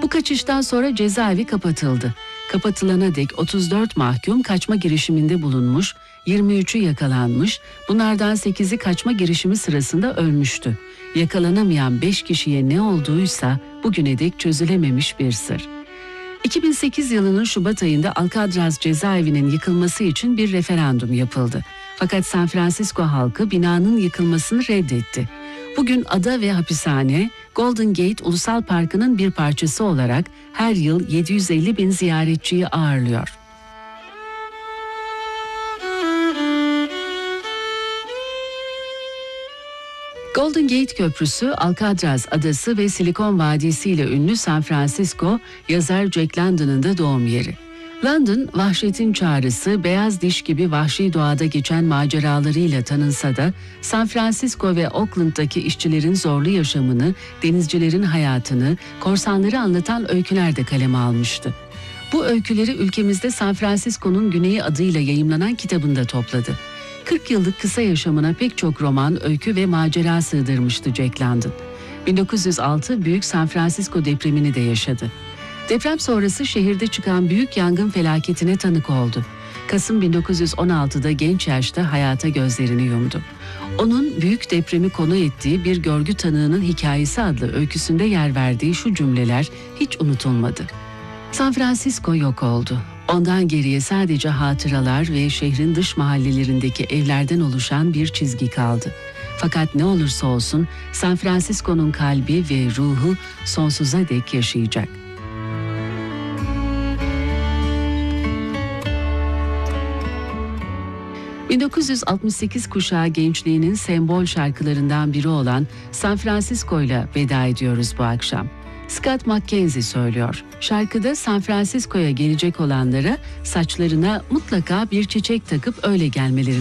Bu kaçıştan sonra cezaevi kapatıldı. Kapatılana dek 34 mahkum kaçma girişiminde bulunmuş, 23'ü yakalanmış, bunlardan 8'i kaçma girişimi sırasında ölmüştü. Yakalanamayan 5 kişiye ne olduysa bugüne dek çözülememiş bir sır. 2008 yılının Şubat ayında Alcatraz cezaevinin yıkılması için bir referandum yapıldı. Fakat San Francisco halkı binanın yıkılmasını reddetti. Bugün ada ve hapishane, Golden Gate Ulusal Parkı'nın bir parçası olarak her yıl 750 bin ziyaretçiyi ağırlıyor. Golden Gate Köprüsü, Alcatraz Adası ve Silikon Vadisi ile ünlü San Francisco, yazar Jack London'ın da doğum yeri. London, vahşetin çağrısı, beyaz diş gibi vahşi doğada geçen maceralarıyla tanınsa da, San Francisco ve Oakland'daki işçilerin zorlu yaşamını, denizcilerin hayatını, korsanları anlatan öyküler de kaleme almıştı. Bu öyküleri ülkemizde San Francisco'nun Güneyi adıyla yayımlanan kitabında topladı. 40 yıllık kısa yaşamına pek çok roman, öykü ve macera sığdırmıştı Jack London. 1906 Büyük San Francisco depremini de yaşadı. Deprem sonrası şehirde çıkan büyük yangın felaketine tanık oldu. Kasım 1916'da genç yaşta hayata gözlerini yumdu. Onun büyük depremi konu ettiği Bir Görgü Tanığının Hikayesi adlı öyküsünde yer verdiği şu cümleler hiç unutulmadı. San Francisco yok oldu. Ondan geriye sadece hatıralar ve şehrin dış mahallelerindeki evlerden oluşan bir çizgi kaldı. Fakat ne olursa olsun San Francisco'nun kalbi ve ruhu sonsuza dek yaşayacak. ...1968 kuşağı gençliğinin sembol şarkılarından biri olan San Francisco'yla veda ediyoruz bu akşam. Scott McKenzie söylüyor. Şarkıda San Francisco'ya gelecek olanlara saçlarına mutlaka bir çiçek takıp öyle gelmelerini